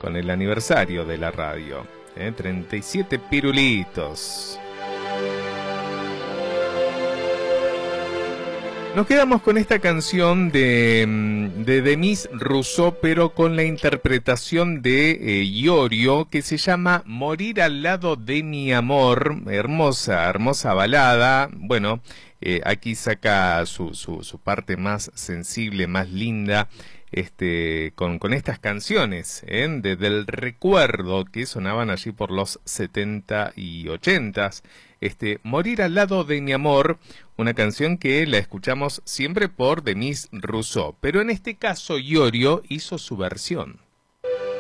con el aniversario de la radio. 37 pirulitos. Nos quedamos con esta canción de Demis Rousseau, pero con la interpretación de Iorio, que se llama Morir al lado de mi amor. Hermosa, hermosa balada. Bueno, aquí saca su parte más sensible, más linda, con estas canciones, del recuerdo que sonaban allí por los 70 y 80s. Morir al lado de mi amor, una canción que la escuchamos siempre por Demis Rousseau, pero en este caso Iorio hizo su versión.